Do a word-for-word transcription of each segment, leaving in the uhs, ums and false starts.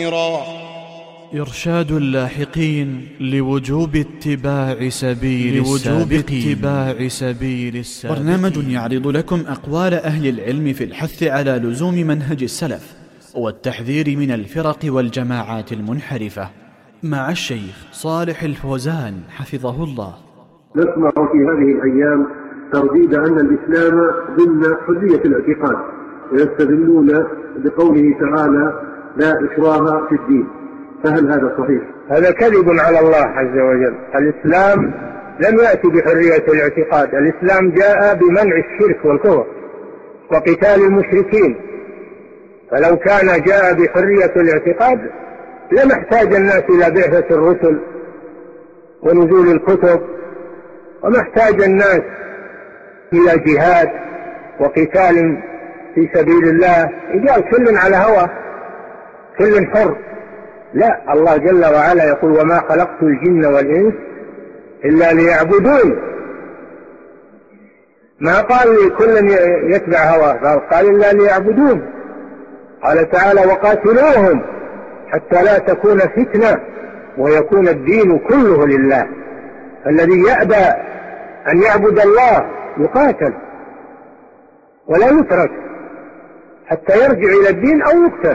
إرشاد اللاحقين لوجوب اتباع سبيل لوجوب اتباع سبيل السابقين. برنامج يعرض لكم أقوال أهل العلم في الحث على لزوم منهج السلف والتحذير من الفرق والجماعات المنحرفة، مع الشيخ صالح الفوزان حفظه الله. نسمع في هذه الأيام ترديد أن الإسلام ضمن حرية الاعتقاد، ويستدلون بقوله تعالى لا إكراه في الدين، فهل هذا صحيح؟ هذا كذب على الله عز وجل. الإسلام لم يأتي بحرية الاعتقاد، الإسلام جاء بمنع الشرك والكفر وقتال المشركين، فلو كان جاء بحرية الاعتقاد لما احتاج الناس إلى بعثة الرسل ونزول الكتب، وما احتاج الناس إلى جهاد وقتال في سبيل الله، يجعل كل على هوى كل حر. لا، الله جل وعلا يقول وما خلقت الجن والإنس إلا ليعبدون، ما قال كل يتبع هواه، قال إلا ليعبدون. قال تعالى وقاتلوهم حتى لا تكون فتنة ويكون الدين كله لله. الذي يأبى أن يعبد الله يقاتل ولا يترك حتى يرجع إلى الدين أو يقتل.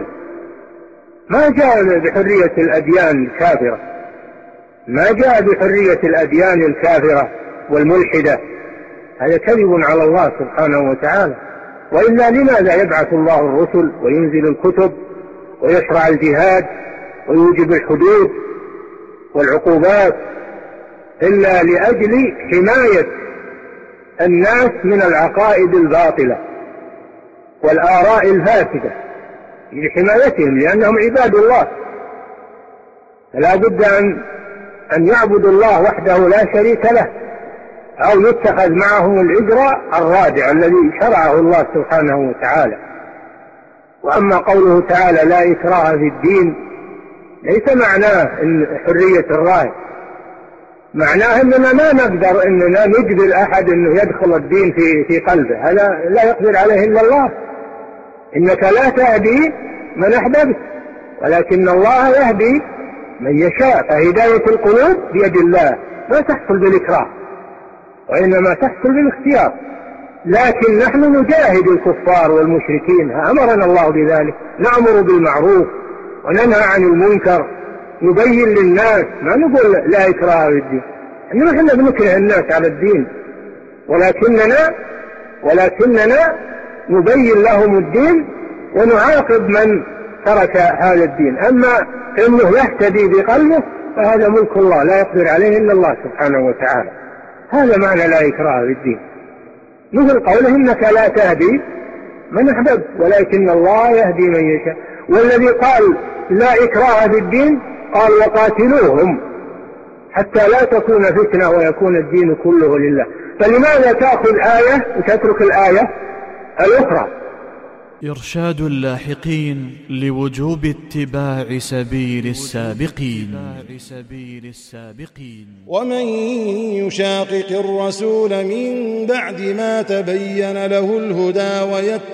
ما جاء بحرية الأديان الكافرة، ما جاء بحرية الأديان الكافرة والملحدة، هذا كذب على الله سبحانه وتعالى. وإلا لماذا يبعث الله الرسل وينزل الكتب ويشرع الجهاد ويوجب الحدود والعقوبات؟ إلا لأجل حماية الناس من العقائد الباطلة والآراء الفاسدة، لحمايتهم، لأنهم عباد الله، فلا بد أن أن يعبدوا الله وحده لا شريك له، أو يتخذ معهم الإجراء الرادع الذي شرعه الله سبحانه وتعالى. وأما قوله تعالى لا إكراه في الدين ليس معناه إن حرية الرأي، معناه أننا ما نقدر أننا نجبر أحد أنه يدخل الدين في في قلبه، هذا لا يقدر عليه إلا الله. إنك لا تهدي من أحببت ولكن الله يهدي من يشاء، فهداية القلوب بيد الله، لا تحصل بالإكراه وإنما تحصل بالاختيار. لكن نحن نجاهد الكفار والمشركين، أمرنا الله بذلك، نأمر بالمعروف وننهى عن المنكر، نبين للناس، ما نقول لا إكراه في الدين، إنما إحنا بنكره الناس على الدين، ولكننا ولكننا نبين لهم الدين ونعاقب من ترك هذا الدين. أما إنه يهتدي بقلبه فهذا ملك الله لا يقدر عليه إلا الله سبحانه وتعالى. هذا معنى لا إكراه في الدين، مثل قوله إنك لا تهدي من أحببت ولكن الله يهدي من يشاء. والذي قال لا إكراه في الدين قال وقاتلوهم حتى لا تكون فتنة ويكون الدين كله لله. فلماذا تأخذ آية وتترك الآية الأخرى؟ إرشاد اللاحقين لوجوب اتباع سبيل السابقين. ومن يشاقق الرسول من بعد ما تبين له الهدى ويتبع